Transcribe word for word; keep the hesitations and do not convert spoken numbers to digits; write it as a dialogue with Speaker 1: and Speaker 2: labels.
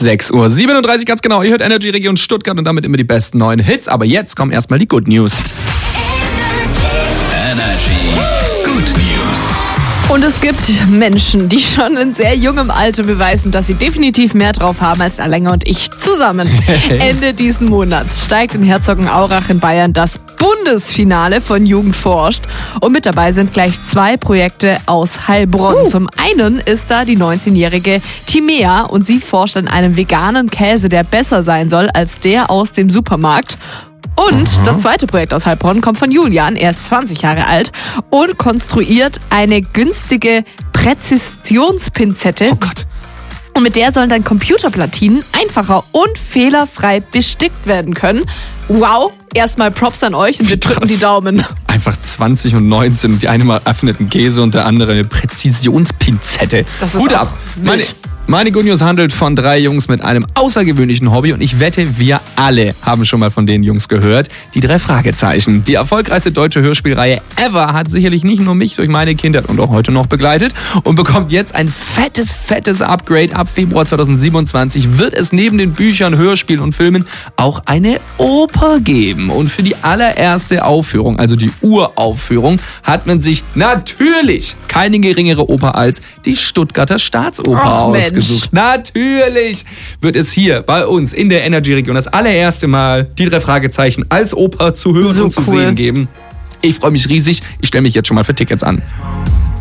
Speaker 1: sechs Uhr siebenunddreißig ganz genau. Ihr hört Energy Region Stuttgart und damit immer die besten neuen Hits. Aber jetzt kommen erstmal die Good News.
Speaker 2: Energy Good News.
Speaker 3: Und es gibt Menschen, die schon in sehr jungem Alter beweisen, dass sie definitiv mehr drauf haben als Erlänger und ich zusammen. Ende diesen Monats steigt in Herzogenaurach in Bayern das Bundesfinale von Jugend forscht. Und mit dabei sind gleich zwei Projekte aus Heilbronn. Uh. Zum einen ist da die neunzehnjährige Timea und sie forscht an einem veganen Käse, der besser sein soll als der aus dem Supermarkt. Und Aha. das zweite Projekt aus Heilbronn kommt von Julian, er ist zwanzig Jahre alt und konstruiert eine günstige Präzisionspinzette.
Speaker 1: Oh Gott.
Speaker 3: Und mit der sollen dann Computerplatinen einfacher und fehlerfrei bestickt werden können. Wow, erstmal Props an euch und wir drücken die Daumen.
Speaker 1: Einfach zwanzig und neunzehn und die eine mal öffnet einen Käse und der andere eine Präzisionspinzette.
Speaker 3: Das ist
Speaker 1: Hut
Speaker 3: auch
Speaker 1: ab.
Speaker 3: wild.
Speaker 1: Meine, meine Good News handelt von drei Jungs mit einem außergewöhnlichen Hobby und ich wette, wir alle haben schon mal von den Jungs gehört. Die drei Fragezeichen. Die erfolgreichste deutsche Hörspielreihe ever hat sicherlich nicht nur mich durch meine Kindheit und auch heute noch begleitet und bekommt jetzt ein fettes, fettes Upgrade. Ab Februar zweitausendsiebenundzwanzig wird es neben den Büchern, Hörspielen und Filmen auch eine Oper geben. Und für die allererste Aufführung, also die Uraufführung, hat man sich natürlich keine geringere Oper als die Stuttgarter Staatsoper ausgesucht. Natürlich wird es hier bei uns in der Energy-Region das allererste Mal die drei Fragezeichen als Oper zu hören
Speaker 3: so
Speaker 1: und zu
Speaker 3: cool.
Speaker 1: sehen geben. Ich freue mich riesig. Ich stelle mich jetzt schon mal für Tickets an.